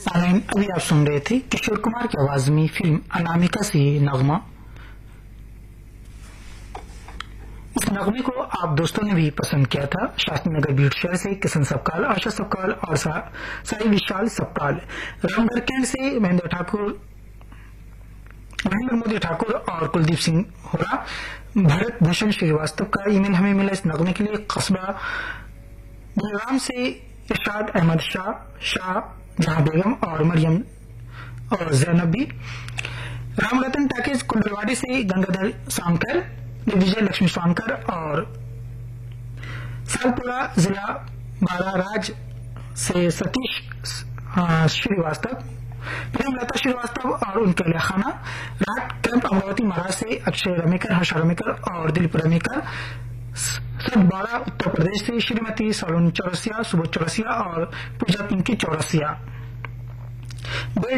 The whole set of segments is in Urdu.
سامعین ابھی آپ سن رہے تھے کشور کمار کی آواز میں فلم انامکا سے نغمہ. اس نغمے کو آپ دوستوں نے بھی پسند کیا تھا. شاستری نگر بیٹ شہر سے کشن سبکال، آشا سبکال اور سائی وشال سبکال. رامگڑھ کینٹ سے مہندر مودی ٹھاکر اور کلدیپ سنگھ ہورا. بھرت بھوشن شریواستو کا ای میل ہمیں ملا اس نغمے کے لیے. قصبہ بلرام سے ارشاد احمد شاہ جہاں بیگم اور مریم اور زینب بھی. رام رتن ٹاکیز کنڈلواڑی سے گنگادھر سانکر، وجے لکشمی سانکر اور سالپورہ ضلع بارہ راج سے ستیش شریواستو، پریم لتا شریواستو اور ان کے اہلیہ خانہ. راٹ کیمپ امراوتی مہاراج سے اکشے رمیکر، ہرشا رمیکر اور دلیپ رمیکر. سب بارہ اتر پردیش سے شریمتی سالونی چورسیا، سبوت چورسیا اور پوجا پنکی چورسیا. بیل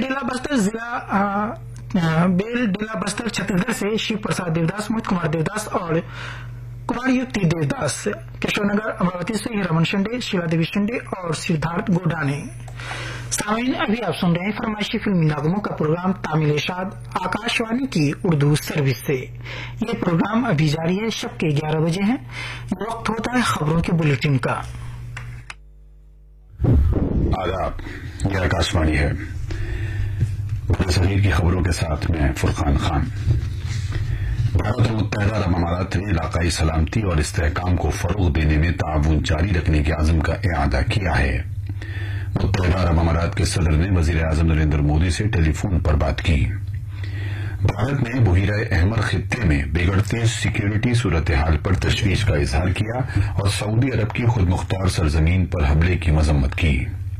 ڈیلا بستر چھتیس گڑھ سے شیو پرساد دیوداس، موہت کمار دیوداس اور کمار یوتی دیوداس. کشور نگر امراوتی سے ہیرامن شنڈے، شیلا دیوی شنڈے اور سدھارتھ گوڈانے. سامعین ابھی آپ سن رہے ہیں فرمائشی فلمی نغموں کا پروگرام تامل ارشاد آکاش وانی کی اردو سروس سے. یہ پروگرام ابھی جاری ہے، شب کے 11 بجے ہیں. وقت ہوتا ہے خبروں کے بلیٹن کا. آداب، یہ آکاش وانی ہے. بڑے صغیر کی خبروں کے ساتھ میں فرقان خان. بھارت اور متحدہ عرب امارات نے علاقائی سلامتی اور استحکام کو فروغ دینے میں تعاون جاری رکھنے کے عزم کا اعادہ کیا ہے. متحدہ عرب امارات کے صدر نے وزیر اعظم نریندر مودی سے ٹیلی فون پر بات کی. بھارت نے بحیرہ احمر خطے میں بگڑتی سیکیورٹی صورتحال پر تشویش کا اظہار کیا اور سعودی عرب کی خود مختار سرزمین پر حملے کی مذمت کی.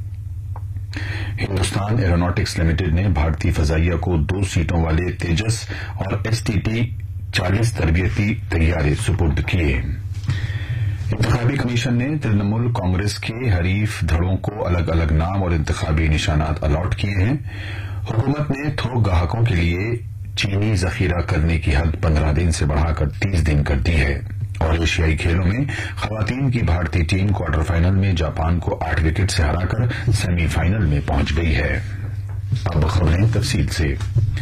ہندوستان ایروناٹکس لمیٹڈ نے بھارتی فضائیہ کو 2 سیٹوں والے تیجس اور STT-40 تربیتی طیارے سپرد کیے. انتخابی کمیشن نے ترنمول کانگریس کے حریف دھڑوں کو الگ الگ نام اور انتخابی نشانات الاٹ کیے ہیں. حکومت نے تھوک گاہکوں کے لیے چینی ذخیرہ کرنے کی حد 15 دن سے بڑھا کر 30 دن کر دی ہے. اور ایشیائی کھیلوں میں خواتین کی بھارتی ٹیم کوارٹر فائنل میں جاپان کو 8 وکٹ سے ہرا کر سیمی فائنل میں پہنچ گئی ہے. اب خبریں تفصیل سے.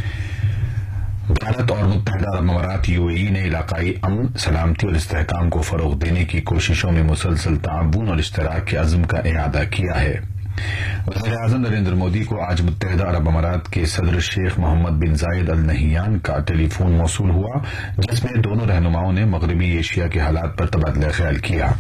بھارت اور متحدہ عرب امارات UAE نے علاقائی امن، سلامتی اور استحکام کو فروغ دینے کی کوششوں میں مسلسل تعاون اور اشتراک کے عزم کا اعادہ کیا ہے. وزیر اعظم نریندر مودی کو آج متحدہ عرب امارات کے صدر شیخ محمد بن زائد ال نہیان کا ٹیلی فون موصول ہوا، جس میں دونوں رہنماؤں نے مغربی ایشیا کے حالات پر تبادلہ خیال کیا.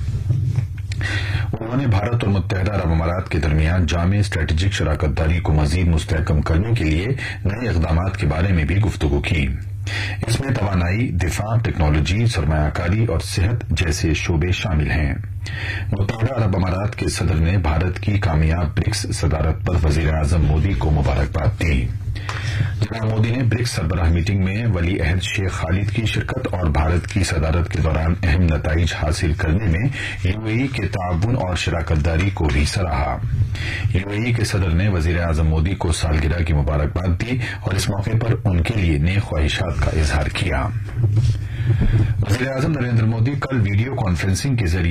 انہوں نے بھارت اور متحدہ عرب امارات کے درمیان جامع اسٹریٹجک شراکت داری کو مزید مستحکم کرنے کے لیے نئے اقدامات کے بارے میں بھی گفتگو کی. اس میں توانائی، دفاع، ٹیکنالوجی، سرمایہ کاری اور صحت جیسے شعبے شامل ہیں. متحدہ عرب امارات کے صدر نے بھارت کی کامیاب برکس صدارت پر وزیر اعظم مودی کو مبارکباد دی. جناب مودی نے برکس سربراہ میٹنگ میں ولی عہد شیخ خالد کی شرکت اور بھارت کی صدارت کے دوران اہم نتائج حاصل کرنے میں UAE کے تعاون اور شراکت داری کو بھی سراہا. UAE کے صدر نے وزیر اعظم مودی کو سالگرہ کی مبارکباد دی اور اس موقع پر ان کے لیے نیک خواہشات کا اظہار کیا. وزیر اعظم نریندر مودی کل ویڈیو کانفرنسنگ کے ذریعے